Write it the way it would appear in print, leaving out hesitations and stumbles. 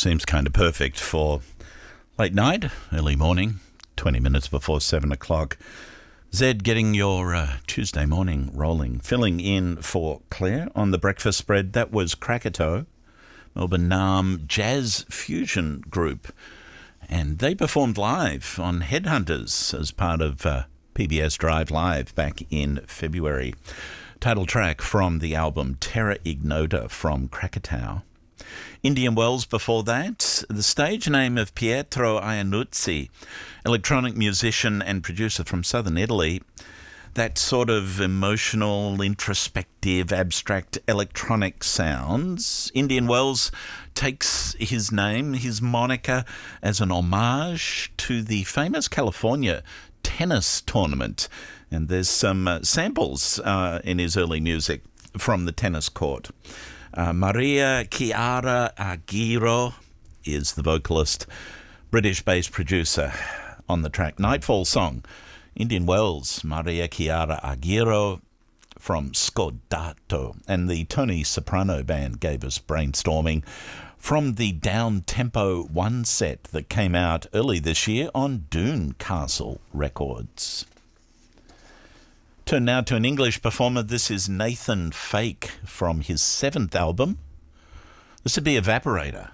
Seems kind of perfect for late night, early morning, 20 minutes before 7 o'clock. Zed getting your Tuesday morning rolling, filling in for Claire on the breakfast spread. That was Krakatoa, Melbourne Naarm Jazz Fusion Group. And they performed live on Headhunters as part of PBS Drive Live back in February. Title track from the album Terra Ignota from Krakatoa. Indian Wells before that, the stage name of Pietro Iannuzzi, electronic musician and producer from southern Italy. That sort of emotional, introspective, abstract electronic sounds. Indian Wells takes his name, his moniker, as an homage to the famous California tennis tournament. And there's some samples in his early music from the tennis court. Maria Chiara Aguirre is the vocalist, British-based producer on the track Nightfall Song. Indian Wells, Maria Chiara Aguirre from Scodato. And the Tony Soprano Band gave us Brainstorming from the Down Tempo 1 set that came out early this year on Dune Castle Records. Turn now to an English performer. This is Nathan Fake from his 7th album. This would be Evaporator.